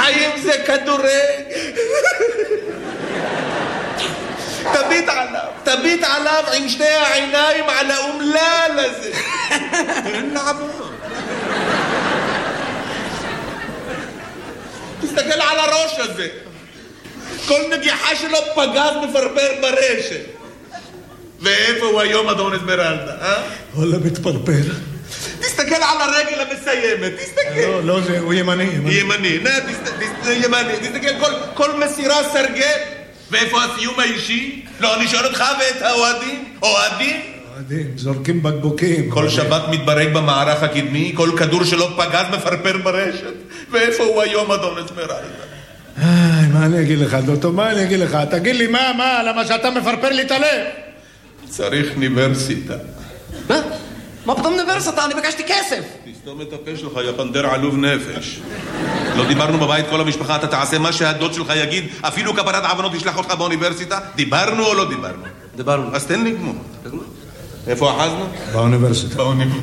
החיים זה כדורגל. תביט עליו עם שתי העיניים על האומלל הזה. אין לעבור. תסתכל על הראש הזה. כל נגיחה שלו פגז מפרפר ברשת. ואיפה הוא היום, אדון אסמרלדה, וואלה, מתפרפר. תסתכל על הרגל המסיימת, תסתכל. לא, זה, הוא ימני. ימני, ימני. תסתכל, כל מסירה סרגל. ואיפה הסיום האישי? לא, אני שואל אותך ואת האוהדים. אוהדים, זורקים בקבוקים. כל שבת מתברג במערך הקדמי, כל כדור שלו פגז מפרפר ברשת. ואיפה הוא היום, אדון אסמרלדה? מה אני אגיד לך, דוטו, מה אני אגיד לך? תגיד לי, מה? למה שאתה מפרפר לי את הלב? צריך אוניברסיטה. מה פתאום אוניברסיטה? אני ביקשתי כסף. תסתום את הפה שלך, יא פנדר עלוב נפש. לא דיברנו בבית כל המשפחה, אתה תעשה מה שהדוד שלך יגיד, אפילו כפרת עוונות ישלח אותך באוניברסיטה? דיברנו או לא דיברנו? דיברנו. אז תן לי גמור. איפה אחזנו? באוניברסיטה.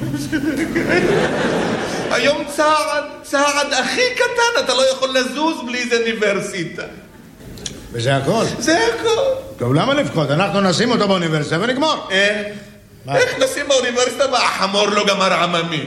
היום צעד הכי קטן, אתה לא יכול לזוז בלי איזה אוניברסיטה. וזה הכל? זה הכל. טוב, למה לבכות? אנחנו נשים אותו באוניברסיטה ונגמור. איך נשים באוניברסיטה והחמור לא גמר עממי?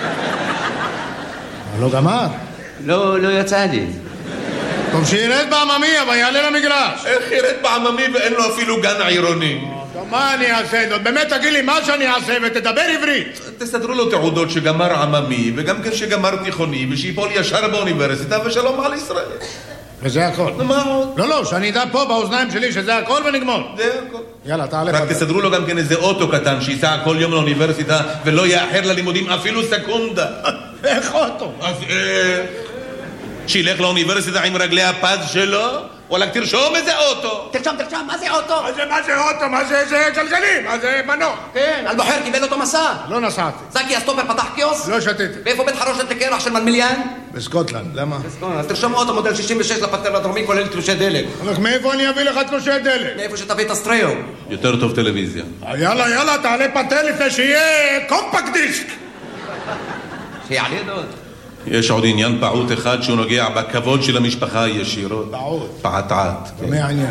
לא גמר? לא יצא לי. טוב, שירד בעממי, אבל יעלה למגרש. איך ירד בעממי ואין לו אפילו גן עירוני? טוב, מה אני אעשה? באמת תגיד לי מה שאני אעשה ותדבר עברית. תסדרו לו תעודות שגמר עממי וגם כן שגמר תיכוני ושיפול ישר באוניברסיטה ושלום על ישראל. וזה הכל. מה עוד? לא, שאני אדע פה באוזניים שלי שזה הכל ונגמור. זה הכל. יאללה, תעלה. רק תסדרו לו גם כן איזה אוטו קטן שייסע כל יום לאוניברסיטה ולא יאחר ללימודים אפילו סקונדה. איך אוטו? אז שילך לאוניברסיטה עם רגלי הפז שלו, וואלק תרשום איזה אוטו. תרשום, מה זה אוטו? מה זה אוטו? מה זה גלגלים? מה זה מנוע? כן, אלבוחר קיבל אותו מסע. לא נסעתי. זקי הסטופר פתח קיוס? לא שתיתי. ואיפה בית חרושת לקרח של מנמיליאן? בסקוטלנד, למה? אז תרשום אוטו מודל 66 לפטר לדרומי כולל תלושי דלק. רק מאיפה אני אביא לך תלושי דלק? מאיפה שתביא את הסטריאו. יותר טוב טלוויזיה. יאללה, תעלה פטר לפני שיהיה קומפקט דיסק. שיעלה דוד. יש עוד עניין פעוט אחד שהוא נוגע בכבוד של המשפחה ישירות. פעטעת. מה העניין?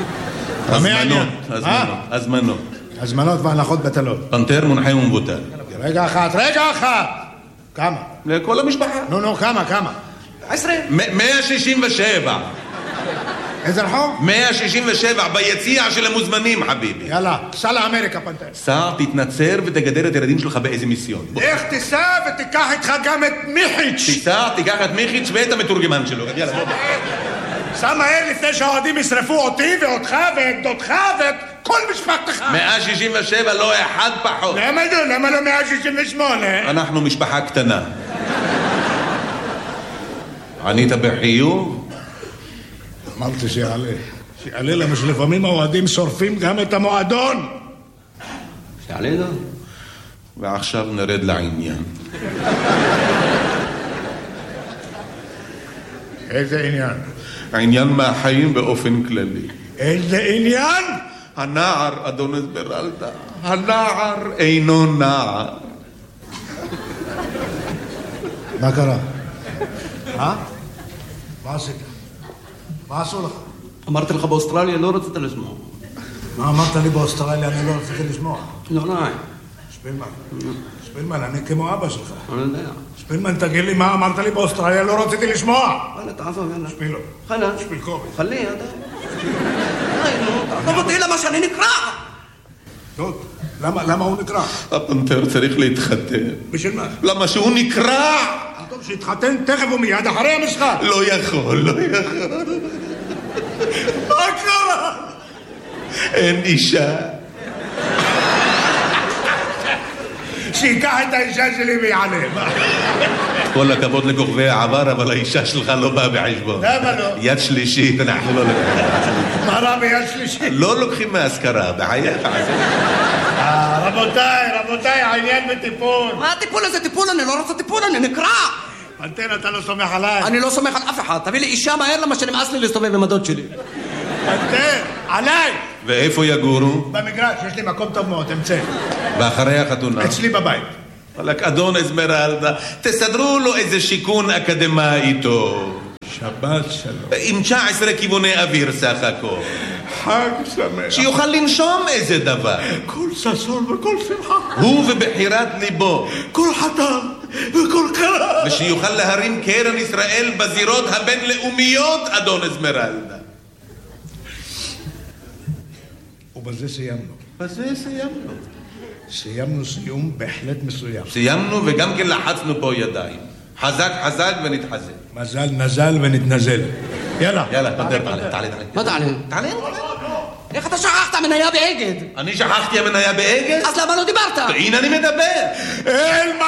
הזמנות והנחות בטלות. פנתר מונחה ומבוטל. רגע אחת. כמה? לכל המשפחה. נו, כמה? 167. איזה רחוב? 167 ביציע של המוזמנים, חביבי. יאללה, סע לאמריקה, פנתר. סע, תתנצר ותגדר את הילדים שלך באיזה מיסיון. איך תיסע ותיקח איתך גם את מיחיץ'. תיסע, תיקח את מיחיץ' ואת המתורגמן שלו. יאללה, בוא. סע מהר לפני שהאוהדים ישרפו אותי ואותך ואת דודך ואת כל משפחתך. 167, לא אחד פחות. למה לא 168? אנחנו משפחה קטנה. ענית בחיוב? אמרתי שיעלה למה שלפעמים האוהדים שורפים גם את המועדון. שיעלה לו. ועכשיו נרד לעניין. איזה עניין? העניין מהחיים באופן כללי. איזה עניין? הנער, אדון אסמרלדה, הנער אינו נער. מה קרה? מה עשית? מה עשו לך? אמרתי לך באוסטרליה, לא רצית לשמוע. מה אמרת לי באוסטרליה? אני לא רציתי לשמוע. לא. שפילמן, אני כמו אבא שלך. אני יודע. שפילמן, תגיד לי מה אמרת לי באוסטרליה, לא רציתי לשמוע. חלה, תעזוב, יאללה. שפילו. חלה. שפילקובי. חלי, ידע. תעזוב אותי למה שאני נקרע. טוב, למה הוא נקרע? הפנתר צריך להתחתן. בשביל מה? למה שהוא נקרע? טוב, שיתחתן תכף ומיד אחרי המשחק. לא יכול. מה קרה? אין אישה. שיקח את האישה שלי ויעלה. כל הכבוד לכוכבי העבר, אבל האישה שלך לא באה בחשבון. למה לא? יד שלישית, אנחנו לא לוקחים. מה רע ביד שלישית? לא לוקחים מהשכרה, בחייך. רבותיי, העניין בטיפול. מה הטיפול הזה? טיפול? אני לא רוצה טיפול, אני נקרע. פנתר, אתה לא סומך עליי. אני לא סומך על אף אחד. תביא לי אישה מהר למה שנמאס לי להסתובב עם הדוד שלי. פנתר, עליי. ואיפה יגורו? במגרש, יש לי מקום טוב מאוד, אמצא. ואחרי החתונה? אצלי בבית. רק אדון אסמרלדה, תסדרו לו איזה שיכון אקדמאי איתו. שבת שלום. עם 19 כיווני אוויר סך הכל. חג שמח. שיוכל לנשום איזה דבר. כל ששון וכל שמחה. הוא ובחירת ליבו. כל חתן וכל קרא. ושיוכל להרים קרן ישראל בזירות הבינלאומיות, אדון אסמרלדה. ובזה סיימנו. בזה סיימנו. סיימנו סיום בהחלט מסוים. סיימנו וגם כן לחצנו פה ידיים. חזק חזק ונתחזק. מזל נזל ונתנזל. יאללה. יאללה, תעלה, תעלה. מה תעלה? תעלה. איך אתה שכחת מניה באגד? אני שכחתי המניה באגד? אז למה לא דיברת? הנה אני מדבר. אל